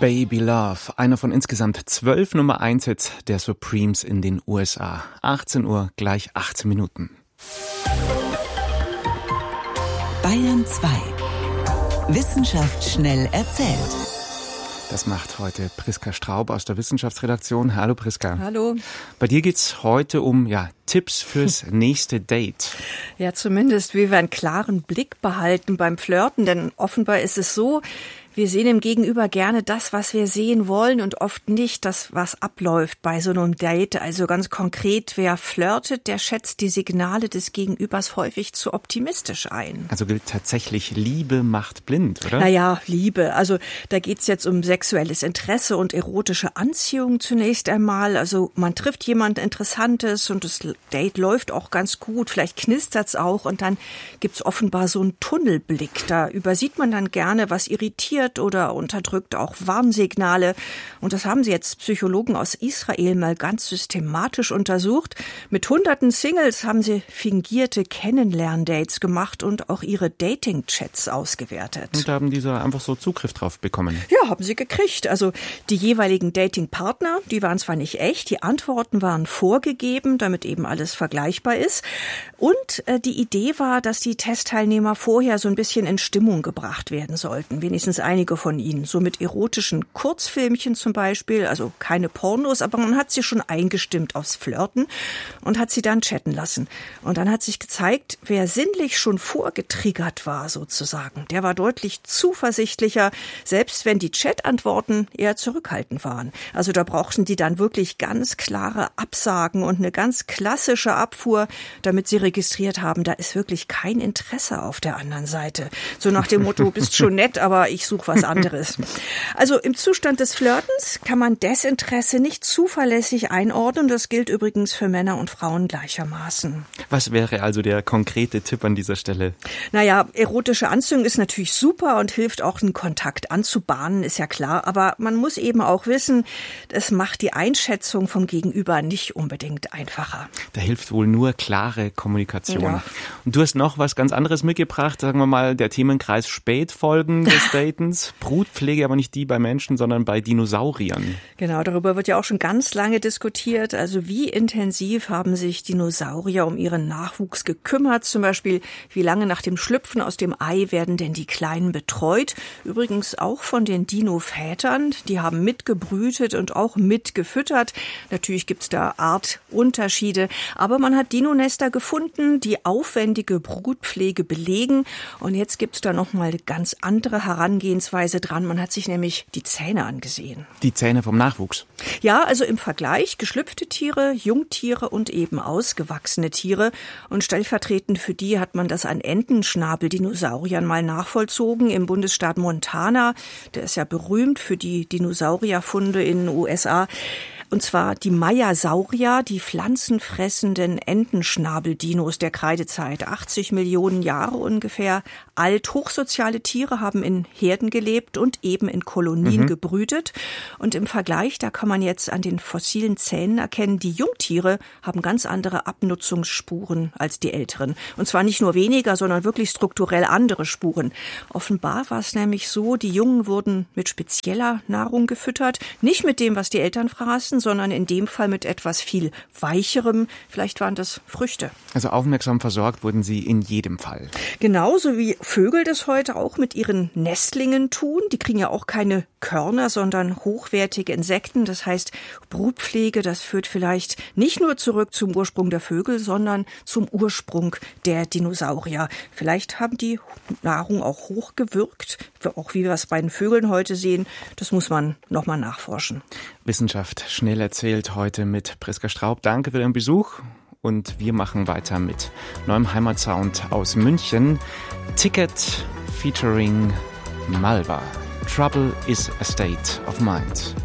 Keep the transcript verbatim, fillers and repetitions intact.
Baby Love, einer von insgesamt zwölf Nummer eins Hits der Supremes in den U S A. achtzehn Uhr, gleich achtzehn Minuten. Bayern zwei. Wissenschaft schnell erzählt. Das macht heute Priska Straub aus der Wissenschaftsredaktion. Hallo Priska. Hallo. Bei dir geht's heute um ja, Tipps fürs nächste Date. Ja, zumindest, wie wir einen klaren Blick behalten beim Flirten, denn offenbar ist es so, wir sehen im Gegenüber gerne das, was wir sehen wollen und oft nicht das, was abläuft bei so einem Date. Also ganz konkret, wer flirtet, der schätzt die Signale des Gegenübers häufig zu optimistisch ein. Also gilt tatsächlich, Liebe macht blind, oder? Naja, Liebe. Also da geht's jetzt um sexuelles Interesse und erotische Anziehung zunächst einmal. Also man trifft jemand Interessantes und das Date läuft auch ganz gut. Vielleicht knistert's auch und dann gibt's offenbar so einen Tunnelblick. Da übersieht man dann gerne, was irritiert oder unterdrückt auch Warnsignale. Und das haben sie jetzt Psychologen aus Israel mal ganz systematisch untersucht. Mit hunderten Singles haben sie fingierte Kennenlerndates gemacht und auch ihre Dating-Chats ausgewertet. Und da haben diese einfach so Zugriff drauf bekommen? Ja, haben sie gekriegt. Also die jeweiligen Dating-Partner, die waren zwar nicht echt, die Antworten waren vorgegeben, damit eben alles vergleichbar ist. Und äh, die Idee war, dass die Testteilnehmer vorher so ein bisschen in Stimmung gebracht werden sollten. Wenigstens einige von ihnen. So mit erotischen Kurzfilmchen zum Beispiel, also keine Pornos, aber man hat sie schon eingestimmt aufs Flirten und hat sie dann chatten lassen. Und dann hat sich gezeigt, wer sinnlich schon vorgetriggert war sozusagen, der war deutlich zuversichtlicher, selbst wenn die Chatantworten eher zurückhaltend waren. Also da brauchten die dann wirklich ganz klare Absagen und eine ganz klassische Abfuhr, damit sie registriert haben, da ist wirklich kein Interesse auf der anderen Seite. So nach dem Motto, bist schon nett, aber ich suche was anderes. Also im Zustand des Flirtens kann man Desinteresse nicht zuverlässig einordnen. Das gilt übrigens für Männer und Frauen gleichermaßen. Was wäre also der konkrete Tipp an dieser Stelle? Naja, erotische Anziehung ist natürlich super und hilft auch, einen Kontakt anzubahnen, ist ja klar. Aber man muss eben auch wissen, es macht die Einschätzung vom Gegenüber nicht unbedingt einfacher. Da hilft wohl nur klare Kommunikation. Ja. Und du hast noch was ganz anderes mitgebracht, sagen wir mal, der Themenkreis Spätfolgen des Datens. Brutpflege, aber nicht die bei Menschen, sondern bei Dinosauriern. Genau, darüber wird ja auch schon ganz lange diskutiert. Also wie intensiv haben sich Dinosaurier um ihren Nachwuchs gekümmert? Zum Beispiel, wie lange nach dem Schlüpfen aus dem Ei werden denn die Kleinen betreut? Übrigens auch von den Dino-Vätern. Die haben mitgebrütet und auch mitgefüttert. Natürlich gibt's da Artunterschiede. Aber man hat Dinonester gefunden, die aufwendige Brutpflege belegen. Und jetzt gibt's da nochmal eine ganz andere Herangehensweise dran. Man hat sich nämlich die Zähne angesehen. Die Zähne vom Nachwuchs? Ja, also im Vergleich geschlüpfte Tiere, Jungtiere und eben ausgewachsene Tiere. Und stellvertretend für die hat man das an Entenschnabeldinosauriern mal nachvollzogen im Bundesstaat Montana. Der ist ja berühmt für die Dinosaurierfunde in den U S A. Und zwar die Maiasaurier, die pflanzenfressenden Entenschnabeldinos der Kreidezeit. achtzig Millionen Jahre ungefähr alt. Hochsoziale Tiere haben in Herden gelebt und eben in Kolonien mhm. gebrütet. Und im Vergleich, da kann man jetzt an den fossilen Zähnen erkennen, die Jungtiere haben ganz andere Abnutzungsspuren als die älteren. Und zwar nicht nur weniger, sondern wirklich strukturell andere Spuren. Offenbar war es nämlich so, die Jungen wurden mit spezieller Nahrung gefüttert. Nicht mit dem, was die Eltern fraßen, sondern in dem Fall mit etwas viel Weicherem. Vielleicht waren das Früchte. Also aufmerksam versorgt wurden sie in jedem Fall. Genauso wie Vögel das heute auch mit ihren Nestlingen tun. Die kriegen ja auch keine Körner, sondern hochwertige Insekten. Das heißt, Brutpflege, das führt vielleicht nicht nur zurück zum Ursprung der Vögel, sondern zum Ursprung der Dinosaurier. Vielleicht haben die Nahrung auch hochgewirkt, auch wie wir es bei den Vögeln heute sehen. Das muss man nochmal nachforschen. Wissenschaft schnell erzählt heute mit Priska Straub. Danke für den Besuch. Und wir machen weiter mit neuem Heimatsound aus München. Ticket featuring Malva. Trouble is a state of mind.